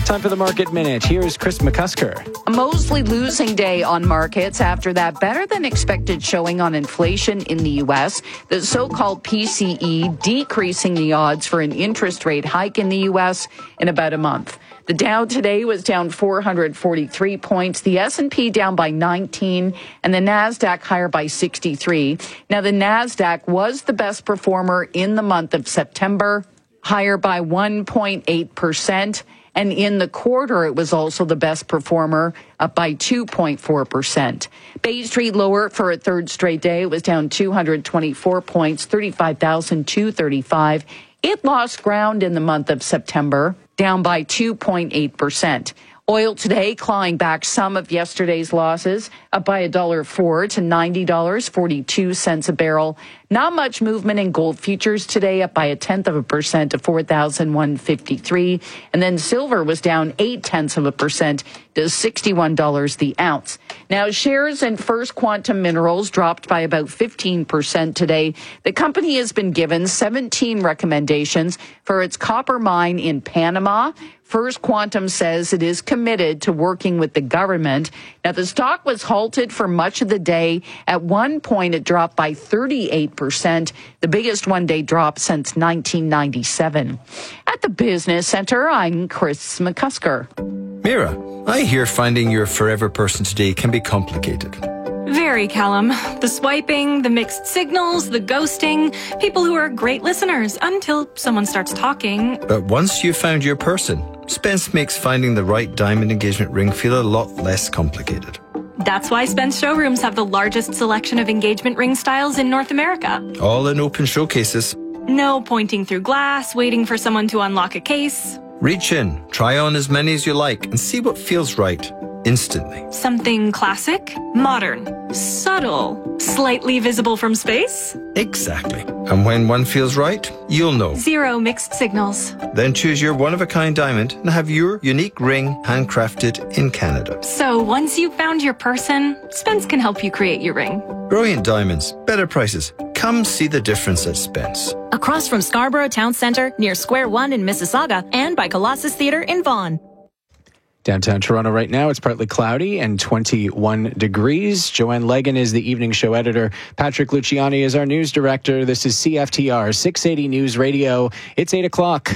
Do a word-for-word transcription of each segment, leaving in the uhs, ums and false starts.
Time for the Market Minute. Here's Chris McCusker. A mostly losing day on markets after that better-than-expected showing on inflation in the U S. The so-called P C E decreasing the odds for an interest rate hike in the U S in about a month. The Dow today was down four hundred forty-three points, the S and P down by nineteen, and the NASDAQ higher by sixty-three. Now, the NASDAQ was the best performer in the month of September, higher by one point eight percent. And in the quarter, it was also the best performer, up by two point four percent. Bay Street lower for a third straight day. It was down two hundred twenty-four points, thirty-five thousand two hundred thirty-five. It lost ground in the month of September, down by two point eight percent. Oil today clawing back some of yesterday's losses, up by one dollar four to ninety dollars and forty-two cents a barrel. Not much movement in gold futures today, up by a tenth of a percent to four thousand one hundred fifty-three. And then silver was down eight tenths of a percent to sixty-one dollars the ounce. Now, shares in First Quantum Minerals dropped by about fifteen percent today. The company has been given seventeen recommendations for its copper mine in Panama. First Quantum says it is committed to working with the government. Now, the stock was halted for much of the day. At one point, it dropped by thirty-eight percent, the biggest one-day drop since nineteen ninety-seven. At the Business Center, I'm Chris McCusker. Mira, I hear finding your forever person today can be complicated. Very, Callum. The swiping, the mixed signals, the ghosting. People who are great listeners until someone starts talking. But once you've found your person, Spence makes finding the right diamond engagement ring feel a lot less complicated. That's why Spence showrooms have the largest selection of engagement ring styles in North America. All in open showcases. No pointing through glass, waiting for someone to unlock a case. Reach in, try on as many as you like, and see what feels right instantly. Something classic, modern, subtle, slightly visible from space. Exactly. And when one feels right, you'll know. Zero mixed signals. Then choose your one-of-a-kind diamond and have your unique ring handcrafted in Canada. So once you've found your person, Spence can help you create your ring. Brilliant diamonds, better prices. Come see the difference at Spence. Across from Scarborough Town Centre, near Square One in Mississauga, and by Colossus Theatre in Vaughan. Downtown Toronto right now, it's partly cloudy and twenty-one degrees. Joanne Legan is the evening show editor. Patrick Luciani is our news director. This is C F T R six eighty News Radio. It's eight o'clock.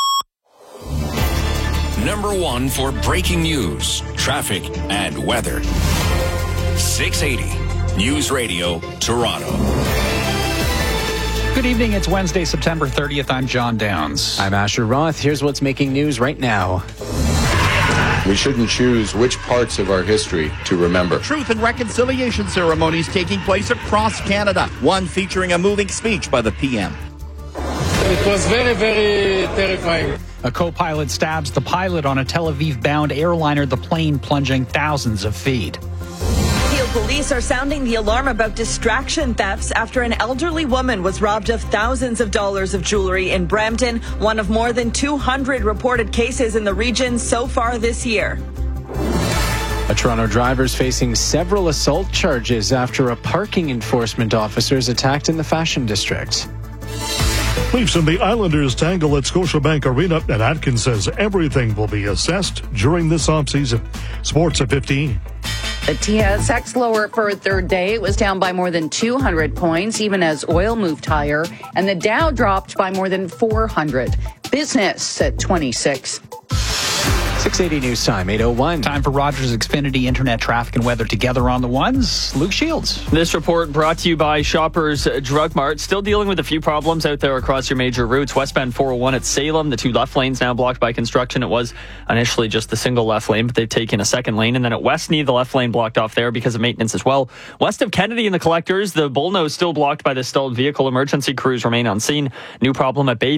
Number one for breaking news, traffic, and weather. six eighty News Radio, Toronto. Good evening. It's Wednesday, September thirtieth. I'm John Downs. I'm Asher Roth. Here's what's making news right now. We shouldn't choose which parts of our history to remember. Truth and reconciliation ceremonies taking place across Canada. One featuring a moving speech by the P M. It was very, very terrifying. A co-pilot stabs the pilot on a Tel Aviv-bound airliner, the plane plunging thousands of feet. Peel police are sounding the alarm about distraction thefts after an elderly woman was robbed of thousands of dollars of jewelry in Brampton, one of more than two hundred reported cases in the region so far this year. A Toronto driver is facing several assault charges after a parking enforcement officer is attacked in the Fashion District. Leafs and the Islanders tangle at Scotiabank Arena, and Atkins says everything will be assessed during this offseason. Sports at fifteen. The T S X lower for a third day. It was down by more than two hundred points, even as oil moved higher. And the Dow dropped by more than four hundred. Business at twenty-six. six eighty News Time, eight oh one. Time for Rogers Xfinity Internet Traffic and Weather together on the ones. Luke Shields. This report brought to you by Shoppers Drug Mart. Still dealing with a few problems out there across your major routes. Westbound four oh one at Salem. The two left lanes now blocked by construction. It was initially just the single left lane, but they've taken a second lane. And then at Westney, the left lane blocked off there because of maintenance as well. West of Kennedy and the Collectors, the Bullnose still blocked by the stalled vehicle. Emergency crews remain on scene. New problem at Bay